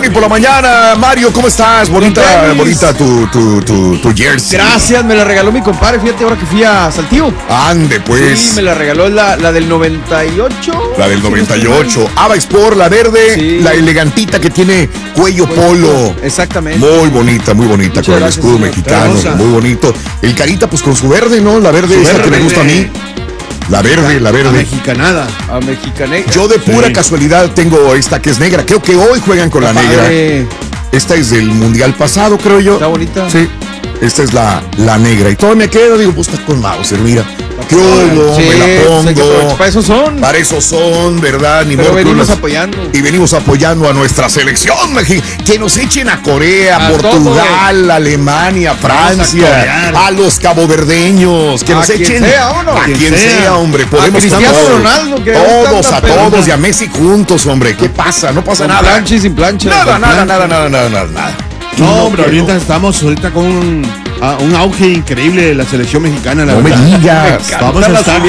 Morning por la mañana. Mario, ¿cómo estás? Bonita tu jersey. Gracias, me la regaló mi compadre, fíjate, ahora que fui a Saltillo. Ande, pues. Sí, me la regaló la del 98. La del 98. Ava Sport, la verde, sí. La elegantita que tiene cuello polo. Exactamente. Muy bonita, muchas con gracias, el escudo mexicano. Hermosa. Muy bonito. El Carita, pues con su verde, ¿no? La verde esa que me gusta a mí. La verde. A mexicanada. A mexicanegra. Yo de pura casualidad tengo esta que es negra. Creo que hoy juegan con la negra. Esta es del mundial pasado, creo yo. Está bonita. Sí. Esta es la negra. Y todavía me quedo, digo, pues está con Mauser, mira. ¿Qué hubo? Sí, me la pongo. Para eso son. Para eso son, ¿verdad? Ni pero modo venimos apoyando. Y venimos apoyando a nuestra selección. Que nos echen a Corea, Portugal, todo. Alemania, Francia, a los caboverdeños. Que nos echen a quien sea, hombre. Podemos Cristiano Ronaldo, a todos y a Messi juntos, hombre. ¿Qué pasa? No pasa nada. Plancha y sin plancha. Nada. No, hombre, ahorita estamos con un auge increíble de la selección mexicana. No me digas. Vamos a estar.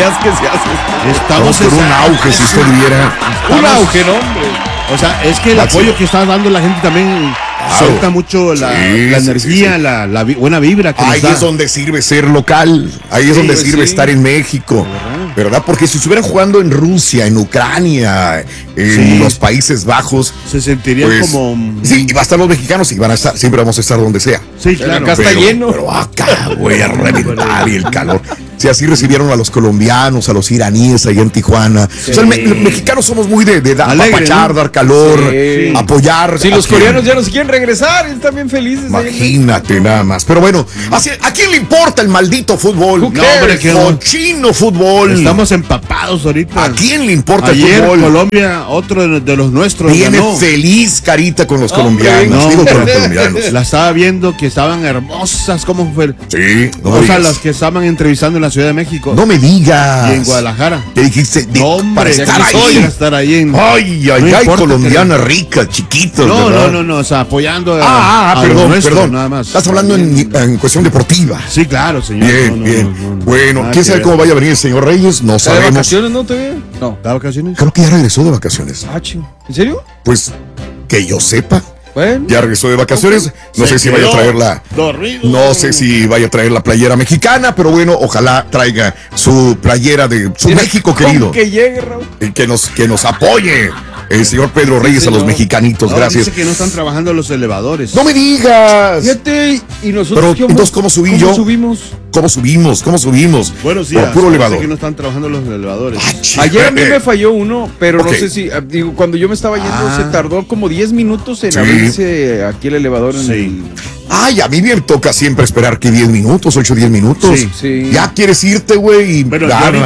Estamos por un auge, si usted viera. Un auge, ¿no, hombre? O sea, es que el apoyo que está dando la gente también suelta mucho la energía, la buena vibra que ahí es donde sirve ser local. Ahí es donde sirve estar en México. ¿Verdad? Porque si estuvieran jugando en Rusia, en Ucrania, en los Países Bajos, se sentirían pues, como. Sí, y va a estar los mexicanos y van a estar, siempre vamos a estar donde sea. Sí, claro. Acá está lleno. Pero acá voy a reventar y el calor. Si así recibieron a los colombianos, a los iraníes allá en Tijuana. Sí. O sea, los mexicanos somos muy de apapachar, ¿no? Dar calor, apoyar. Si los coreanos ya no se quieren regresar, están bien felices. Imagínate nada más. Pero bueno, ¿a quién le importa el maldito fútbol? No, hombre, el cochino fútbol. Estamos empapados ahorita. ¿A quién le importa el fútbol? Ayer Colombia, otro de los nuestros, viene ganó. Feliz Carita con los colombianos. Digo con los colombianos. La estaba viendo que estaban hermosas. ¿Cómo fue? Sí. O sea, las que estaban entrevistando en la Ciudad de México. No me digas. Y en Guadalajara. ¿Qué dijiste? Para estar ahí. Ay, colombiana rica, chiquito. No, o sea, apoyando perdón. Nada más. Estás hablando en cuestión deportiva. Sí, claro, señor. Bien. Bueno, ¿quién sabe cómo vaya a venir el señor Reyes? No sabemos. ¿De vacaciones no te veo? No. ¿De vacaciones? Creo que ya regresó de vacaciones. ¿En serio? Pues, que yo sepa. Bueno, ya regresó de vacaciones. No sé si vaya a traer No sé si vaya a traer la playera mexicana, pero bueno, ojalá traiga su playera de su México querido. Que llegue, Raúl. Que nos apoye el señor Pedro Reyes a los mexicanitos. Gracias. Dice que no están trabajando los elevadores. No me digas. Fíjate, y nosotros. Pero entonces, ¿cómo subimos? ¿Cómo subimos? Bueno, sí, por puro elevador. Que no están trabajando los elevadores. Ayer a mí me falló uno, pero no sé si, digo, cuando yo me estaba yendo se tardó como 10 minutos en abrirse aquí el elevador. Ay, a mí me toca siempre esperar que 10 minutos, 8 o 10 minutos. Sí. Ya quieres irte, güey. Pero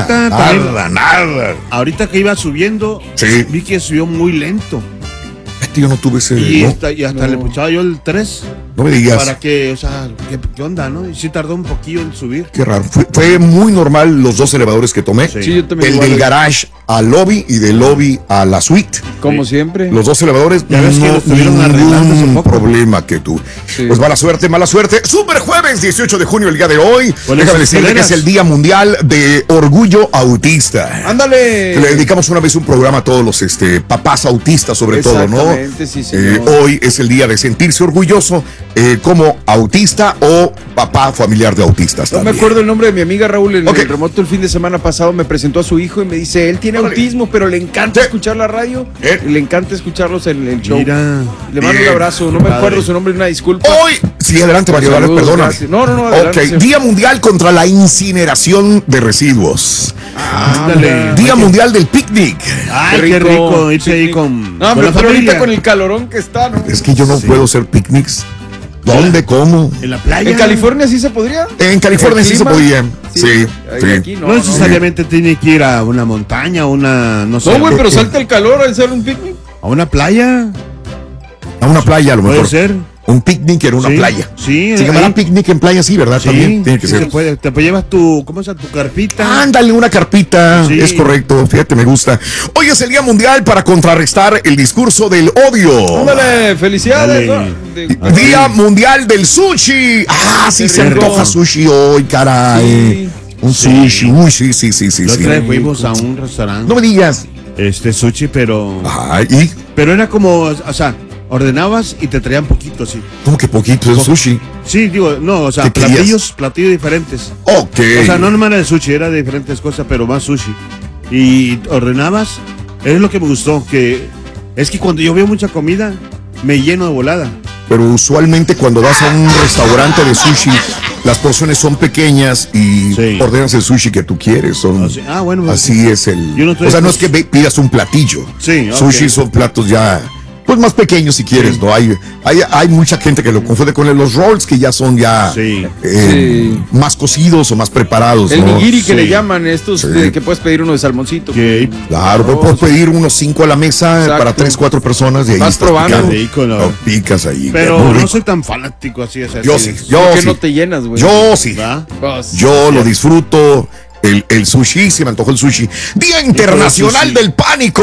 nada. Ahorita que iba subiendo, vi que subió muy lento. Yo no tuve ese. Y hasta le puchaba yo el 3. No me digas. Para que, o sea, ¿qué onda, no? Y sí tardó un poquillo en subir. Qué raro. Fue muy normal los dos elevadores que tomé. Sí, yo también. El del garage al lobby y del lobby a la suite. Como siempre. Los dos elevadores. Ya ves que lo estuvieron arreglando un poco. Problema que tú. Sí. Pues mala suerte. Super jueves 18 de junio, el día de hoy. Déjame decirle que es el Día Mundial de Orgullo Autista. ¡Ándale! Le dedicamos una vez un programa a todos los papás autistas, sobre todo, ¿no? Sí, hoy es el día de sentirse orgulloso como autista o papá familiar de autistas. No me acuerdo el nombre de mi amiga Raúl. En el remoto el fin de semana pasado me presentó a su hijo y me dice, él tiene autismo, pero le encanta escuchar la radio y le encanta escucharlos en el show. Mira, le mando un abrazo, no me acuerdo su nombre, una disculpa. Hoy, sí, adelante, Mario, perdona. No, adelante. Día Mundial contra la incineración de residuos. Ándale. Día Mundial del picnic. Ay, qué rico irse ahí con la familia. Pero ahorita con el calorón que está, ¿no? Es que yo no puedo hacer picnics. ¿Dónde? ¿Cómo? ¿En la playa? ¿En California sí se podría? En California sí se podía. Sí. Aquí no necesariamente tiene que ir a una montaña, no sé. No, güey, pero salta el calor al hacer un picnic. ¿A una playa? A una playa, a lo mejor. Puede ser. Un picnic en una playa. Sí. Se llamará picnic en playa, sí, ¿verdad? Sí, también tiene que ser. Se puede. Te llevas tu carpita. Ándale, una carpita. Sí. Es correcto. Fíjate, me gusta. Hoy es el Día Mundial para contrarrestar el discurso del odio. Ándale, felicidades. Día Mundial del Sushi. Sí se antoja sushi hoy, caray. Un sushi. Uy, sí. La otra vez fuimos a un restaurante. No me digas. Sushi, pero. ¿Y? Pero era como, o sea, ordenabas y te traían poquito, sí. ¿Cómo que poquito? ¿Es sushi? Sí, digo, no, o sea, platillos diferentes. Ok. O sea, no nomás era de sushi, era de diferentes cosas, pero más sushi. Y ordenabas, es lo que me gustó, que es que cuando yo veo mucha comida, me lleno de volada. Pero usualmente cuando vas a un restaurante de sushi, las porciones son pequeñas y ordenas el sushi que tú quieres. Bueno. Así es el... o sea, no es que pidas un platillo. Sí, Sushi son platos ya... Pues más pequeños si quieres, ¿no? Hay mucha gente que lo confunde con los rolls que ya son más cocidos o más preparados. El nigiri que le llaman estos que puedes pedir uno de salmoncito. Claro, puedes pedir unos 5 a la mesa para 3, 4 personas y ahí vas probando. Lo picas ahí. Pero no soy tan fanático así. Yo sí. No te llenas, güey. Yo sí. Yo lo disfruto. El sushi, se me antojó el sushi. Día Internacional del Pánico.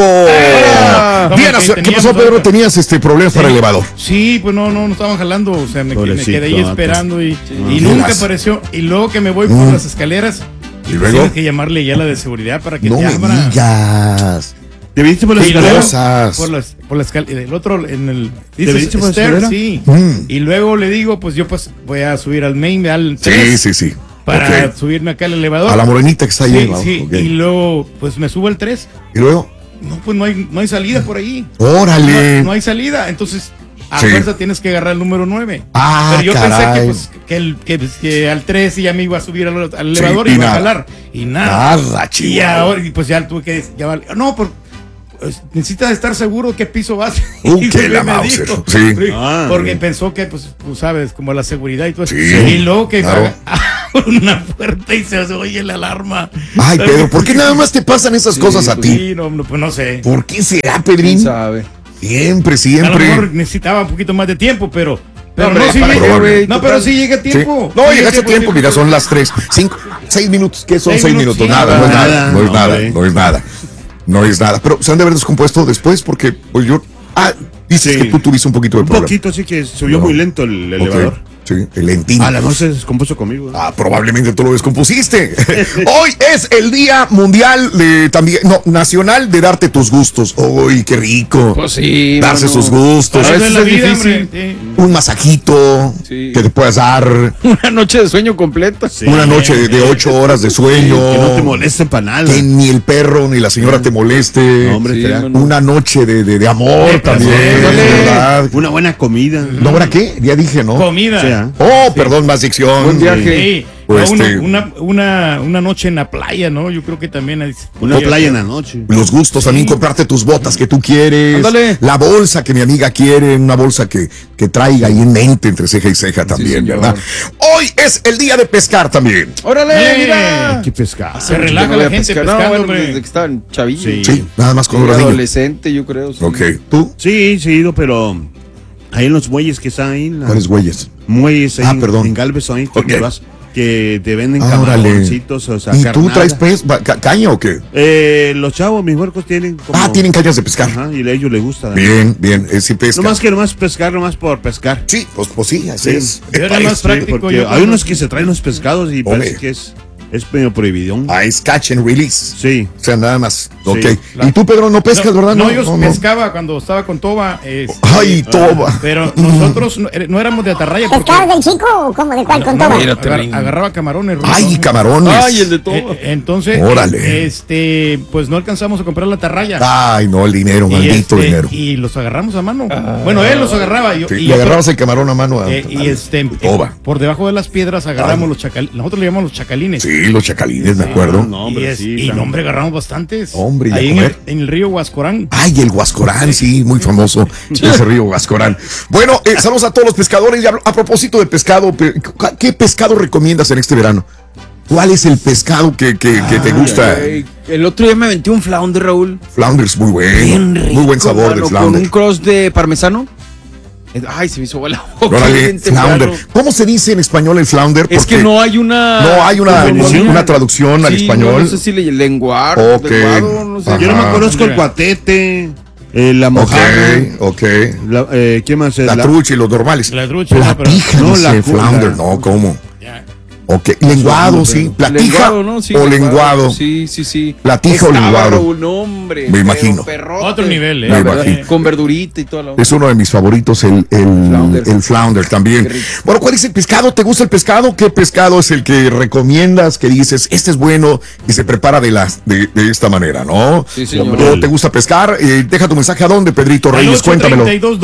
¿Qué pasó, Pedro? ¿Tenías problemas para el elevador? Sí, pues no estaban jalando. O sea, me quedé ahí esperando y nunca apareció. Y luego que me voy por las escaleras, y luego tienes que llamarle ya a la de seguridad para que te abra. No me digas. ¿Te viniste por las escaleras? Por la escalera. El otro en el... ¿Te viniste por la escalera? Sí. Y luego le digo, pues yo voy a subir al main, al 3. Sí. Para subirme acá al elevador. A la morenita que está ahí. Sí. Y luego, pues me subo al 3. ¿Y luego? No, pues no hay salida por ahí. ¡Órale! No hay salida. Entonces, a fuerza tienes que agarrar el número 9. Pero yo pensé que al 3 y ya me iba a subir al elevador y iba a jalar. Y nada. Chihuahua. Y ahora, pues ya tuve que llamar. No, necesitas estar seguro qué piso vas. Que la Mauser. Sí. Porque pensó que, pues, tú sabes, como la seguridad y todo eso. Sí, y luego que una puerta y se oye la alarma. Ay, Pedro, ¿por qué nada más te pasan esas cosas a ti? Sí, pues no sé. ¿Por qué será, Pedrín? ¿Quién sabe? Siempre. A lo mejor necesitaba un poquito más de tiempo, pero sí llega a tiempo. No, llegaste a tiempo, mira, son las 3, 5, 6 minutos. ¿Qué son 6 minutos? Nada, no es nada. Pero se han de haber descompuesto después porque, pues yo... dices que tú tuviste un poquito de problema. Un poquito, sí, que subió muy lento el elevador. Sí, el lentino. A la noche se descompuso conmigo. Probablemente tú lo descompusiste. Hoy es el día mundial nacional de darte tus gustos. ¡Uy, qué rico! Pues sí, darse sus gustos. A veces es difícil. Un masajito que te puedas dar. Una noche de sueño completa. Sí. Una noche de 8 horas de sueño. Que no te molesten para nada. Que ni el perro ni la señora te moleste. No, hombre, una noche de amor también. ¿Verdad? Una buena comida. ¿No habrá qué? Ya dije, ¿no? Comida. Perdón, más dicción. Un viaje. Una noche en la playa, ¿no? Yo creo que también hay una playa en la noche. Los gustos también, comprarte tus botas que tú quieres. Ándale. La bolsa que mi amiga quiere, una bolsa que traiga ahí en mente entre ceja y ceja también, ¿verdad? Hoy es el día de pescar también. ¡Órale! Mira. Hay que pescar. Se relaja la gente pescando, desde que estaban chavillos. Sí, nada más con los niños. Adolescente, yo creo. Sí. Ok, ¿tú? Sí, he ido, pero ahí en los muelles que están ahí. ¿Cuáles muelles? Muelles ahí perdón. en Galvez, ahí que te venden camaroncitos, o sea, ¿y carnada. tú traes caña o qué? Los chavos, mis huercos tienen tienen cañas de pescar. Ajá, y a ellos les gusta. Bien, sí pesca. Nomás pescar, nomás por pescar. Sí, pues sí, así es. Era más práctico. Porque hay unos que se traen los pescados y parece que es medio prohibidón. Es catch and release. Sí. O sea, nada más. Sí. Ok. ¿Y tú, Pedro, no pescas, verdad? No, yo pescaba cuando estaba con Toba. Toba. Pero nosotros no éramos de atarraya. ¿Pescabas del chico o cómo? ¿De cuál? ¿Con Toba? Agarraba camarones. Camarones. El de Toba. Entonces, órale. Pues no alcanzamos a comprar la atarraya. No, el dinero, maldito dinero. Y los agarramos a mano. Bueno, él los agarraba. Le agarrabas el camarón a mano Toba. Por debajo de las piedras agarramos los chacalines. Nosotros le llamamos los chacalines. Sí, los chacalines, me acuerdo. Hombre, agarramos bastantes. Hombre, ahí en el río Huascorán. El Huascorán, sí, muy famoso. Ese río Huascorán. Bueno, saludos a todos los pescadores. Y a propósito de pescado, ¿qué pescado recomiendas en este verano? ¿Cuál es el pescado que te gusta? El otro día me aventé un flounder, Raúl. Flounder es muy bueno. Bien rico, muy buen sabor de flounder. Con un cross de parmesano. Se me hizo la boca. Flounder. ¿Cómo se dice en español el flounder? Es que no hay una traducción al español. No sé si lenguar. No sé. Yo no me conozco el cuatete. La mojada. ¿Qué más? La trucha y los normales. La trucha. Platíjame, flounder. No, ¿cómo? Ok, lenguado, sí. ¿Platija lenguado, ¿no? Sí, o lenguado? Sí. ¿Platija o lenguado? Raúl, no, hombre. Me imagino. Otro nivel, Me imagino. Con verdurita y todo lo. Es uno de mis favoritos, el flounder también. Bueno, ¿cuál es el pescado? ¿Te gusta el pescado? ¿Qué pescado es el que recomiendas, que dices, este es bueno y se prepara de esta manera, ¿no? Sí, señor. ¿O te gusta pescar? Deja tu mensaje a dónde, Pedrito Reyes, cuéntamelo.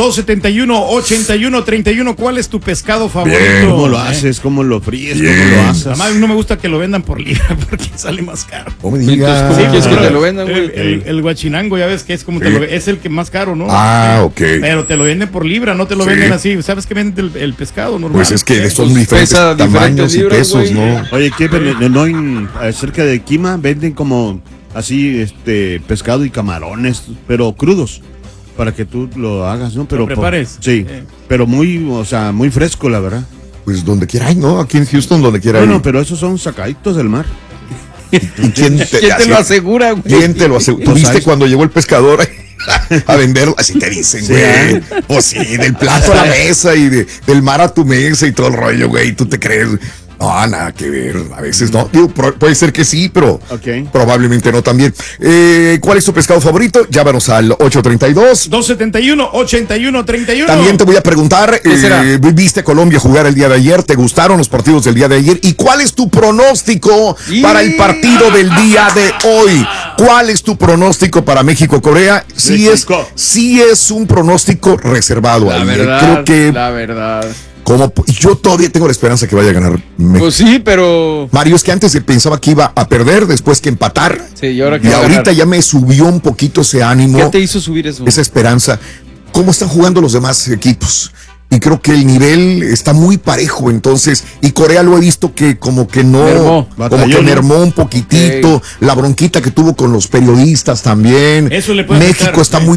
271-81-31, ¿cuál es tu pescado favorito? Bien. ¿Cómo lo haces? ¿Cómo lo fríes? ¿Cómo lo haces? Además, no me gusta que lo vendan por libra porque sale más caro. No me digas. ¿Cómo quieres que te lo vendan, güey? El guachinango, ya ves que es como es el que más caro, ¿no? Ok. Pero te lo venden por libra, no te lo venden así. ¿Sabes qué venden el pescado normal? Pues es que son diferentes tamaños y pesos, ¿no? Oye, ¿qué venden? Cerca de Quima venden como así, pescado y camarones, pero crudos, para que tú lo hagas, ¿no? Pero lo prepares. Sí, pero muy fresco, la verdad. Pues donde quiera hay, ¿no? Aquí en Houston, donde quiera hay. Bueno, pero esos son sacaditos del mar. ¿Y quién te lo asegura, güey? ¿Quién te lo asegura? ¿Tú viste cuando llegó el pescador a venderlo? Así te dicen, güey. Pues sí, del plato a la mesa y del mar a tu mesa y todo el rollo, güey. ¿Tú te crees? No, nada que ver. A veces no. Digo, puede ser que sí, pero probablemente no también. ¿Cuál es tu pescado favorito? Llámanos al 832. 271-81-31. También te voy a preguntar, ¿viste a Colombia jugar el día de ayer? ¿Te gustaron los partidos del día de ayer? ¿Y cuál es tu pronóstico para el partido del día de hoy? ¿Cuál es tu pronóstico para México-Corea? Sí es un pronóstico reservado. La verdad. Como yo todavía tengo la esperanza que vaya a ganar México. Pues sí, pero Mario, es que antes pensaba que iba a perder, después que empatar. Sí, y ahora ahorita ya me subió un poquito ese ánimo. ¿Qué te hizo subir eso? Esa esperanza. ¿Cómo están jugando los demás equipos? Y creo que el nivel está muy parejo, entonces, y Corea lo he visto que como que no, mermó un poquitito, la bronquita que tuvo con los periodistas también. Eso le puede México afectar, está muy